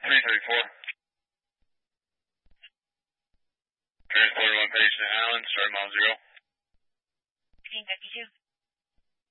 334. Transporter 1 patient Allen, start mile 0. 1552.